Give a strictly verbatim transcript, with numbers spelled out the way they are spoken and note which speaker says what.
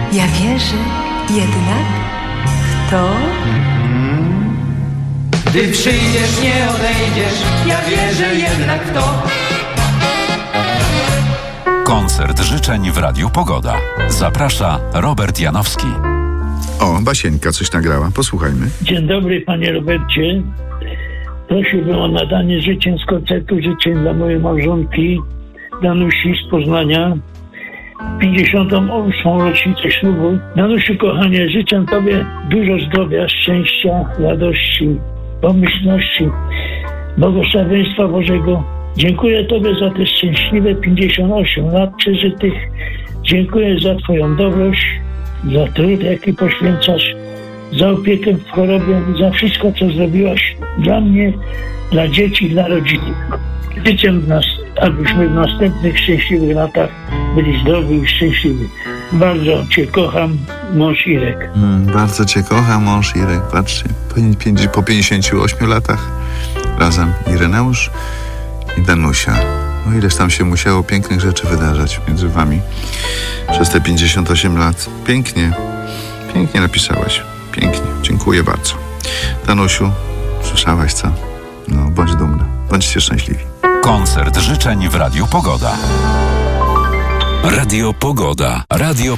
Speaker 1: Ja wierzę jednak w to.
Speaker 2: Gdy przyjdziesz, nie odejdziesz, ja wierzę jednak w to.
Speaker 3: Koncert życzeń w Radiu Pogoda. Zaprasza Robert Janowski.
Speaker 4: O, Basieńka coś nagrała. Posłuchajmy.
Speaker 5: Dzień dobry, panie Robercie. Prosiłbym o nadanie życzeń z koncertu życzeń dla mojej małżonki Danusi z Poznania. pięćdziesiątą ósmą rocznicę ślubu. Danusiu, kochanie, życzę tobie dużo zdrowia, szczęścia, radości, pomyślności, błogosławieństwa Bożego. Dziękuję tobie za te szczęśliwe pięćdziesiąt osiem lat przeżytych. Dziękuję za twoją dobroć, za trud, jaki poświęcasz, za opiekę w chorobie, za wszystko, co zrobiłaś dla mnie, dla dzieci, dla rodziny. Życzę nas, abyśmy w następnych szczęśliwych latach byli zdrowi i szczęśliwi. Bardzo cię kocham, mąż Irek.
Speaker 4: Mm, bardzo cię kocham, mąż Irek. Patrzcie, po, po pięćdziesięciu ośmiu latach razem Ireneusz i Danusia. No ileż tam się musiało pięknych rzeczy wydarzać między wami przez te pięćdziesiąt osiem lat. Pięknie, pięknie napisałaś. Pięknie, dziękuję bardzo. Danusiu, słyszałaś co? No, bądź dumna, bądźcie szczęśliwi.
Speaker 3: Koncert życzeń w Radiu Pogoda. Radio Pogoda. Radio